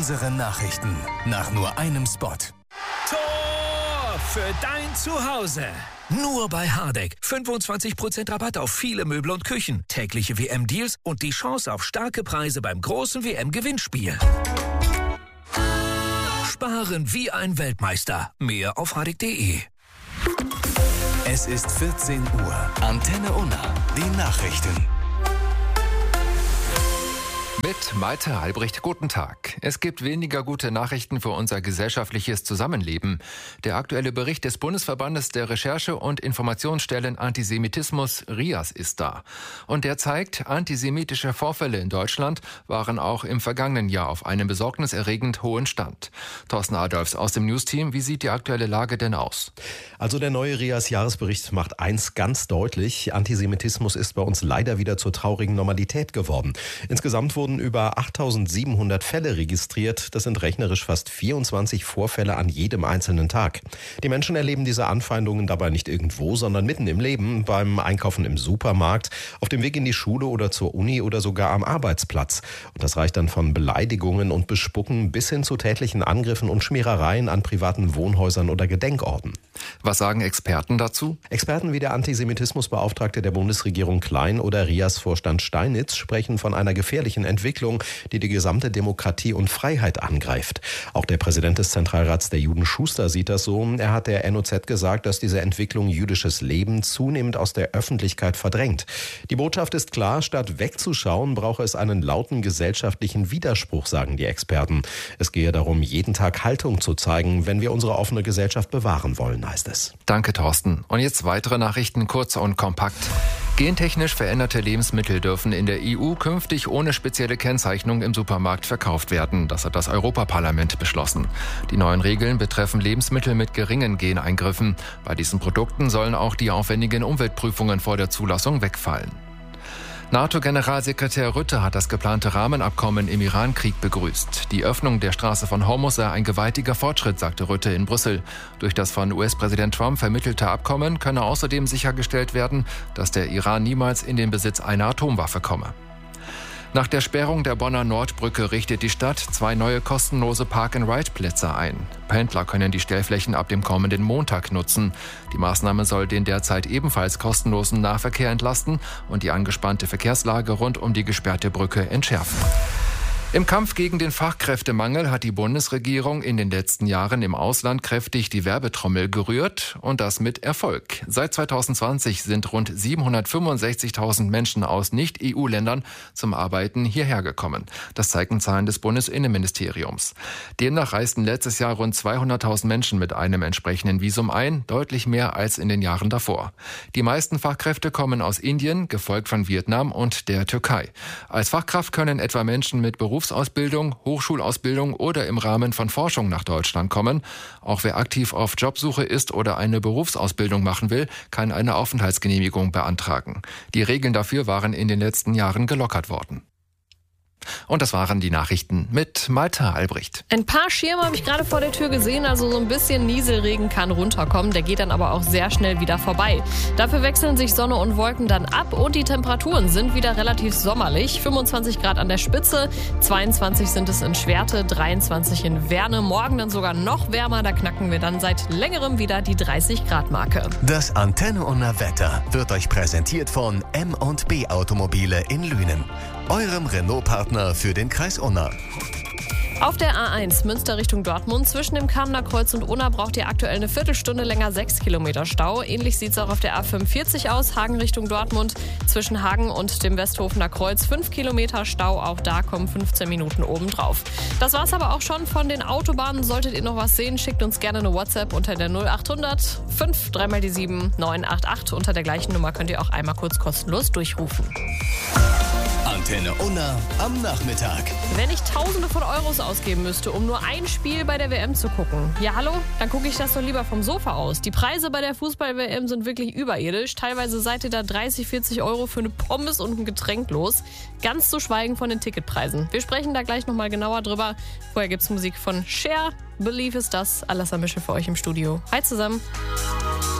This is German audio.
Unsere Nachrichten nach nur einem Spot. Tor für dein Zuhause. Nur bei Hardegg. 25% Rabatt auf viele Möbel und Küchen. Tägliche WM-Deals und die Chance auf starke Preise beim großen WM-Gewinnspiel. Sparen wie ein Weltmeister. Mehr auf hardegg.de. Es ist 14 Uhr. Antenne Unna. Die Nachrichten. Mit Malte Albrecht, guten Tag. Es gibt weniger gute Nachrichten für unser gesellschaftliches Zusammenleben. Der aktuelle Bericht des Bundesverbandes der Recherche- und Informationsstellen Antisemitismus, RIAS, ist da. Und der zeigt, antisemitische Vorfälle in Deutschland waren auch im vergangenen Jahr auf einem besorgniserregend hohen Stand. Thorsten Adolfs aus dem Newsteam, wie sieht die aktuelle Lage denn aus? Also der neue RIAS-Jahresbericht macht eins ganz deutlich. Antisemitismus ist bei uns leider wieder zur traurigen Normalität geworden. Insgesamt wurden über 8.700 Fälle registriert. Das sind rechnerisch fast 24 Vorfälle an jedem einzelnen Tag. Die Menschen erleben diese Anfeindungen dabei nicht irgendwo, sondern mitten im Leben, beim Einkaufen im Supermarkt, auf dem Weg in die Schule oder zur Uni oder sogar am Arbeitsplatz. Und das reicht dann von Beleidigungen und Bespucken bis hin zu tätlichen Angriffen und Schmierereien an privaten Wohnhäusern oder Gedenkorten. Was sagen Experten dazu? Experten wie der Antisemitismusbeauftragte der Bundesregierung Klein oder RIAS-Vorstand Steinitz sprechen von einer gefährlichen Entwicklung, die die gesamte Demokratie und Freiheit angreift. Auch der Präsident des Zentralrats der Juden, Schuster, sieht das so. Er hat der NOZ gesagt, dass diese Entwicklung jüdisches Leben zunehmend aus der Öffentlichkeit verdrängt. Die Botschaft ist klar, statt wegzuschauen, brauche es einen lauten gesellschaftlichen Widerspruch, sagen die Experten. Es gehe darum, jeden Tag Haltung zu zeigen, wenn wir unsere offene Gesellschaft bewahren wollen, heißt es. Danke, Thorsten. Und jetzt weitere Nachrichten, kurz und kompakt. Gentechnisch veränderte Lebensmittel dürfen in der EU künftig ohne spezielle Kennzeichnung im Supermarkt verkauft werden. Das hat das Europaparlament beschlossen. Die neuen Regeln betreffen Lebensmittel mit geringen Geneingriffen. Bei diesen Produkten sollen auch die aufwendigen Umweltprüfungen vor der Zulassung wegfallen. NATO-Generalsekretär Rutte hat das geplante Rahmenabkommen im Iran-Krieg begrüßt. Die Öffnung der Straße von Hormuz sei ein gewaltiger Fortschritt, sagte Rutte in Brüssel. Durch das von US-Präsident Trump vermittelte Abkommen könne außerdem sichergestellt werden, dass der Iran niemals in den Besitz einer Atomwaffe komme. Nach der Sperrung der Bonner Nordbrücke richtet die Stadt 2 neue kostenlose Park-and-Ride-Plätze ein. Pendler können die Stellflächen ab dem kommenden Montag nutzen. Die Maßnahme soll den derzeit ebenfalls kostenlosen Nahverkehr entlasten und die angespannte Verkehrslage rund um die gesperrte Brücke entschärfen. Im Kampf gegen den Fachkräftemangel hat die Bundesregierung in den letzten Jahren im Ausland kräftig die Werbetrommel gerührt und das mit Erfolg. Seit 2020 sind rund 765.000 Menschen aus Nicht-EU-Ländern zum Arbeiten hierher gekommen. Das zeigen Zahlen des Bundesinnenministeriums. Demnach reisten letztes Jahr rund 200.000 Menschen mit einem entsprechenden Visum ein, deutlich mehr als in den Jahren davor. Die meisten Fachkräfte kommen aus Indien, gefolgt von Vietnam und der Türkei. Als Fachkraft können etwa Menschen mit Berufsausbildung, Hochschulausbildung oder im Rahmen von Forschung nach Deutschland kommen. Auch wer aktiv auf Jobsuche ist oder eine Berufsausbildung machen will, kann eine Aufenthaltsgenehmigung beantragen. Die Regeln dafür waren in den letzten Jahren gelockert worden. Und das waren die Nachrichten mit Malte Albrecht. Ein paar Schirme habe ich gerade vor der Tür gesehen, also so ein bisschen Nieselregen kann runterkommen, der geht dann aber auch sehr schnell wieder vorbei. Dafür wechseln sich Sonne und Wolken dann ab und die Temperaturen sind wieder relativ sommerlich. 25 Grad an der Spitze, 22 sind es in Schwerte, 23 in Werne, morgen dann sogar noch wärmer, da knacken wir dann seit längerem wieder die 30 Grad Marke. Das Antenne Unna Wetter wird euch präsentiert von M&B Automobile in Lünen, eurem Renault-Partner für den Kreis Unna. Auf der A1 Münster Richtung Dortmund zwischen dem Kamener Kreuz und Unna braucht ihr aktuell eine Viertelstunde länger 6 Kilometer Stau. Ähnlich sieht es auch auf der A45 aus, Hagen Richtung Dortmund. Zwischen Hagen und dem Westhofener Kreuz 5 Kilometer Stau, auch da kommen 15 Minuten obendrauf. Das war's aber auch schon von den Autobahnen. Solltet ihr noch was sehen, schickt uns gerne eine WhatsApp unter der 0800 5 3 die 7 988. Unter der gleichen Nummer könnt ihr auch einmal kurz kostenlos durchrufen. Antenne Unna am Nachmittag. Wenn ich Tausende von Euros ausgeben müsste, um nur ein Spiel bei der WM zu gucken, ja hallo, dann gucke ich das doch lieber vom Sofa aus. Die Preise bei der Fußball-WM sind wirklich überirdisch. Teilweise seid ihr da 30, 40 Euro für eine Pommes und ein Getränk los. Ganz zu schweigen von den Ticketpreisen. Wir sprechen da gleich nochmal genauer drüber. Vorher gibt's Musik von Cher. Believe ist das. Alessa Mischel für euch im Studio. Hi zusammen.